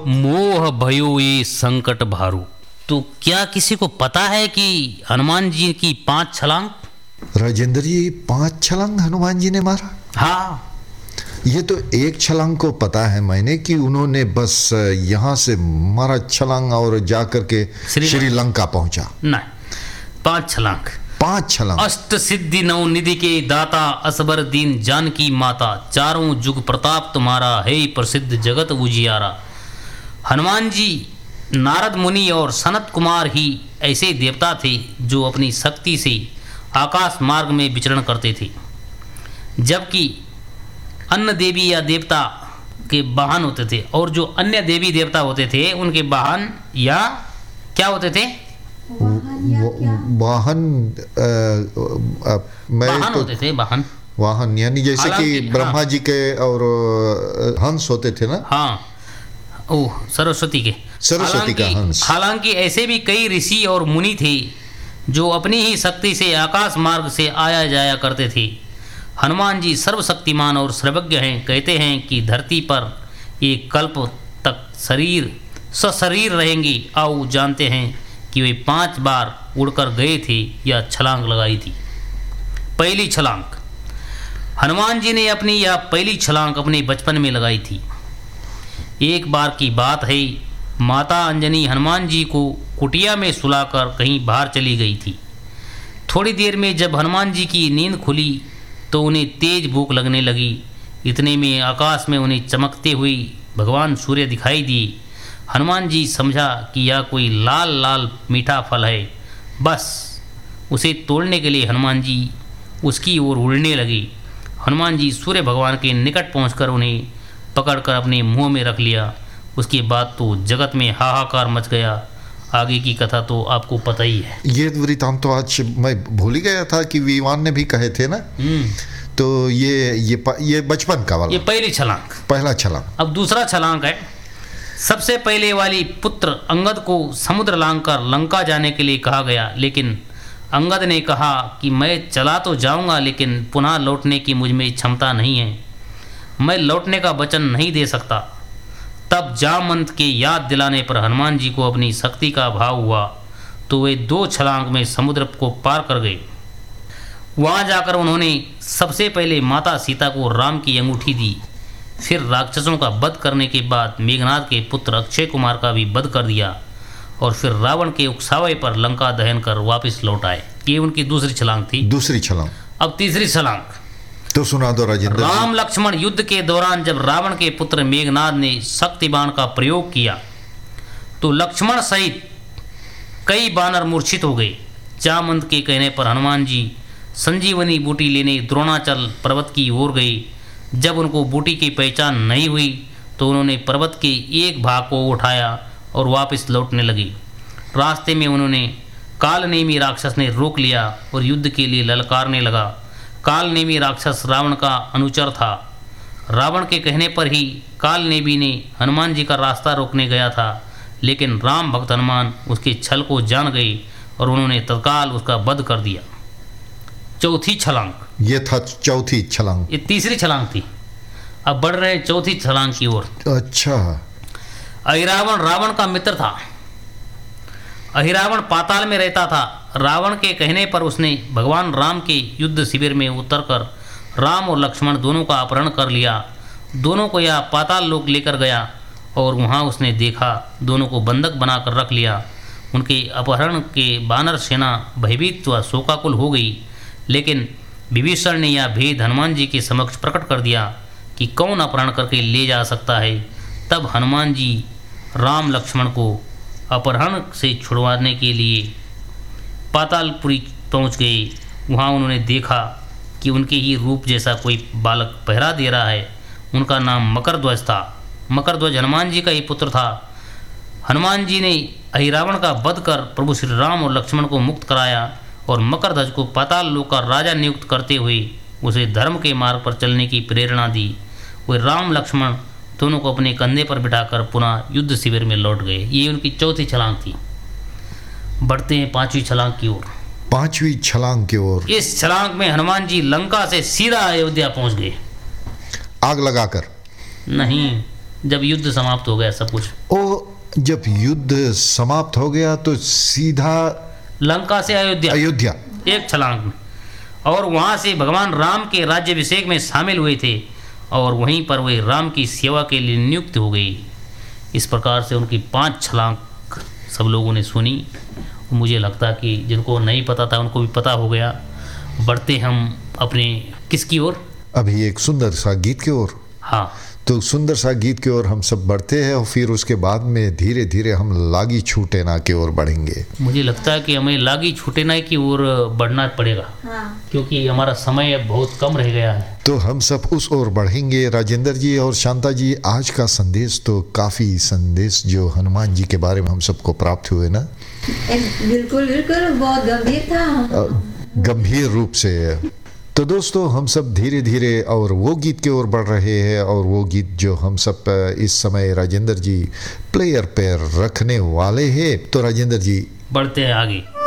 मोह भयो ये संकट भारू। तो क्या किसी को पता है कि हनुमान जी की 5 छलांग? राजेंद्र जी, 5 छलांग हनुमान जी ने मारा? हाँ, ये तो एक छलांग को पता है मैंने कि उन्होंने बस यहाँ से मारा छलांग और जाकर के श्रीलंका पहुंचा। नहीं, 5 छलांग। 5 छलांग। अष्ट सिद्धि नौ निधि के दाता, असबर दीन जानकी माता, चारों जुग प्रताप तुम्हारा, है प्रसिद्ध जगत उजियारा। हनुमान जी, नारद मुनि और सनत कुमार ही ऐसे देवता थे जो अपनी शक्ति से आकाश मार्ग में विचरण करते थे, जबकि अन्य देवी या देवता के वाहन होते थे, और जो अन्य देवी देवता होते थे उनके वाहन या क्या होते थे? वाहन होते थे। वाहन यानी जैसे कि ब्रह्मा जी के और हंस होते थे ना। हाँ, ओह, सरस्वती का हंस। हालांकि ऐसे भी कई ऋषि और मुनि थे जो अपनी ही शक्ति से आकाश मार्ग से आया जाया करते थे। हनुमान जी सर्वशक्तिमान और सर्वज्ञ हैं। कहते हैं कि धरती पर एक कल्प तक सशरीर रहेंगे। आओ जानते हैं कि वे 5 बार उड़कर गए थे या छलांग लगाई थी। पहली छलांग, हनुमान जी ने अपनी यह पहली छलांग अपने बचपन में लगाई थी। एक बार की बात है, माता अंजनी हनुमान जी को कुटिया में सुलाकर कहीं बाहर चली गई थी। थोड़ी देर में जब हनुमान जी की नींद खुली तो उन्हें तेज भूख लगने लगी। इतने में आकाश में उन्हें चमकते हुए भगवान सूर्य दिखाई दिए। हनुमान जी समझा कि यह कोई लाल लाल मीठा फल है। बस उसे तोड़ने के लिए हनुमान जी उसकी ओर उड़ने लगे। हनुमान जी सूर्य भगवान के निकट पहुंचकर उन्हें पकड़कर अपने मुंह में रख लिया। उसके बाद तो जगत में हाहाकार मच गया। आगे की कथा तो आपको पता ही है। ये वृत्तांत तो आज मैं भूल ही गया था कि विवान ने भी कहे थे ना। तो ये बचपन का वाला, ये पहला छलांग। अब दूसरा छलांग है। सबसे पहले वाली पुत्र अंगद को समुद्र लांघकर लंका जाने के लिए कहा गया, लेकिन अंगद ने कहा कि मैं चला तो जाऊंगा, लेकिन पुनः लौटने की मुझ में क्षमता नहीं है, मैं लौटने का वचन नहीं दे सकता। तब जामवंत के याद दिलाने पर हनुमान जी को अपनी शक्ति का भाव हुआ तो वे 2 छलांग में समुद्र को पार कर गए। वहां जाकर उन्होंने सबसे पहले माता सीता को राम की अंगूठी दी। फिर राक्षसों का वध करने के बाद मेघनाद के पुत्र अक्षय कुमार का भी वध कर दिया, और फिर रावण के उकसावे पर लंका दहन कर वापस लौट आए। ये उनकी दूसरी छलांग थी। अब तीसरी छलांग तो सुना दो राजेंद्र। राम लक्ष्मण युद्ध के दौरान जब रावण के पुत्र मेघनाद ने शक्ति बाण का प्रयोग किया तो लक्ष्मण सहित कई बानर मूर्छित हो गए। जामवंत के कहने पर हनुमान जी संजीवनी बूटी लेने द्रोणाचल पर्वत की ओर गए। जब उनको बूटी की पहचान नहीं हुई तो उन्होंने पर्वत के एक भाग को उठाया और वापस लौटने लगे। रास्ते में उन्होंने कालनेमी राक्षस ने रोक लिया और युद्ध के लिए ललकारने लगा। कालनेमी राक्षस रावण का अनुचर था। रावण के कहने पर ही कालनेमी ने हनुमान जी का रास्ता रोकने गया था, लेकिन राम भक्त हनुमान उसके छल को जान गए और उन्होंने तत्काल उसका वध कर दिया। चौथी छलांग, ये था चौथी छलांग। ये तीसरी छलांग थी। अब बढ़ रहे चौथी छलांग की ओर। अच्छा। अहिरावण रावण का मित्र था। अहिरावण पाताल में रहता था। रावण के कहने पर उसने भगवान राम के युद्ध शिविर में उतरकर राम और लक्ष्मण दोनों का अपहरण कर लिया। दोनों को यह पाताल लोक लेकर गया और वहाँ उसने देखा दोनों को बंधक बनाकर रख लिया। उनके अपहरण के वानर सेना भयभीत व शोकाकुल हो गई, लेकिन विभीषण ने यह भेद हनुमान जी के समक्ष प्रकट कर दिया कि कौन अपहरण करके ले जा सकता है। तब हनुमान जी राम लक्ष्मण को अपहरण से छुड़वाने के लिए पातालपुरी पहुंच गए। वहां उन्होंने देखा कि उनके ही रूप जैसा कोई बालक पहरा दे रहा है। उनका नाम मकरध्वज था। मकरध्वज हनुमान जी का ही पुत्र था। हनुमान जी ने अहिरावण का वध कर प्रभु श्री राम और लक्ष्मण को मुक्त कराया और मकरध्वज को पाताल लोक का राजा नियुक्त करते हुए उसे धर्म के मार्ग पर चलने की प्रेरणा दी। वे राम लक्ष्मण दोनों को अपने कंधे पर बिठाकर पुनः युद्ध शिविर में लौट गए। ये उनकी चौथी छलांग थी। बढ़ते हैं 5वीं छलांग की ओर। 5वीं छलांग की ओर। इस छलांग में हनुमान जी लंका से सीधा अयोध्या पहुंच गए। आग लगाकर? नहीं, जब युद्ध समाप्त हो गया सब कुछ, जब युद्ध समाप्त हो गया तो सीधा लंका से अयोध्या एक छलांग में, और वहाँ से भगवान राम के राज्याभिषेक में शामिल हुए थे और वहीं पर वे राम की सेवा के लिए नियुक्त हो गई। इस प्रकार से उनकी 5 छलांग सब लोगों ने सुनी। मुझे लगता कि जिनको नहीं पता था उनको भी पता हो गया। बढ़ते हम अपने किसकी ओर, अभी एक सुंदर सा गीत की ओर। हाँ, तो सुंदर सा गीत की ओर हम सब बढ़ते हैं और फिर उसके बाद में धीरे धीरे हम लागी छूटे ना की ओर बढ़ेंगे। मुझे लगता है कि हमें लागी छूटे ना की ओर बढ़ना पड़ेगा। हाँ। क्योंकि हमारा समय बहुत कम रह गया है। तो हम सब उस ओर बढ़ेंगे। राजेंद्र जी और शांता जी, आज का संदेश तो काफ़ी संदेश जो हनुमान जी के बारे में हम सबको प्राप्त हुए ना, बिल्कुल बिल्कुल बहुत गंभीर था, गंभीर रूप से। तो दोस्तों, हम सब धीरे धीरे और वो गीत की ओर बढ़ रहे हैं, और वो गीत जो हम सब इस समय राजेंद्र जी प्लेयर पे रखने वाले हैं। तो राजेंद्र जी बढ़ते हैं आगे।